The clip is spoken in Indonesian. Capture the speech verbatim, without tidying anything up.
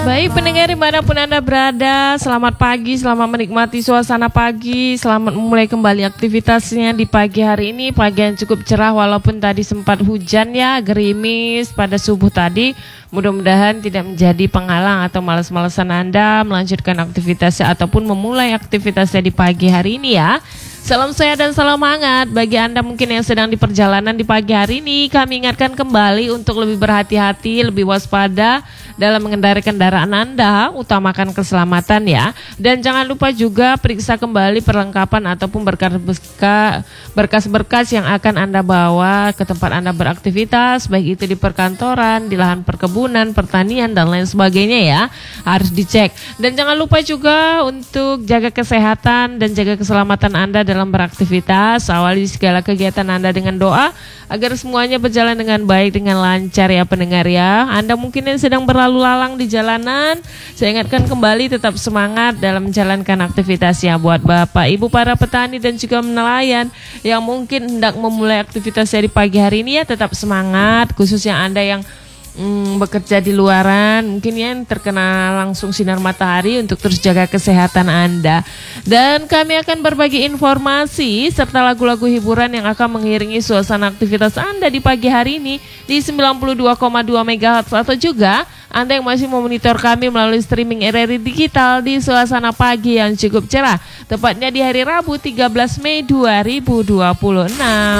Baik pendengar dimanapun Anda berada, selamat pagi, selamat menikmati suasana pagi, selamat memulai kembali aktivitasnya di pagi hari ini. Pagi yang cukup cerah walaupun tadi sempat hujan ya, gerimis pada subuh tadi. Mudah-mudahan tidak menjadi penghalang atau malas-malasan Anda melanjutkan aktivitasnya ataupun memulai aktivitasnya di pagi hari ini ya. Salam sehat dan salam hangat bagi Anda mungkin yang sedang di perjalanan di pagi hari ini. Kami ingatkan kembali untuk lebih berhati-hati, lebih waspada dalam mengendarai kendaraan Anda, utamakan keselamatan ya. Dan jangan lupa juga periksa kembali perlengkapan ataupun berkas-berkas yang akan Anda bawa ke tempat Anda beraktivitas, baik itu di perkantoran, di lahan perkebunan, pertanian dan lain sebagainya ya. Harus dicek. Dan jangan lupa juga untuk jaga kesehatan dan jaga keselamatan Anda dalam beraktivitas. Awali segala kegiatan Anda dengan doa agar semuanya berjalan dengan baik, dengan lancar ya pendengar ya. Anda mungkin yang sedang berlalu lalang di jalanan, saya ingatkan kembali tetap semangat dalam menjalankan aktivitasnya. Buat Bapak Ibu para petani dan juga nelayan yang mungkin hendak memulai aktivitasnya di pagi hari ini ya, tetap semangat, khususnya Anda yang Hmm, bekerja di luaran, mungkin ya terkena langsung sinar matahari, untuk terus jaga kesehatan Anda. Dan kami akan berbagi informasi serta lagu-lagu hiburan yang akan mengiringi suasana aktivitas Anda di pagi hari ini di sembilan puluh dua koma dua megahertz, atau juga Anda yang masih memonitor kami melalui streaming R R I Digital di suasana pagi yang cukup cerah, tepatnya di hari Rabu tiga belas Mei dua ribu dua puluh enam.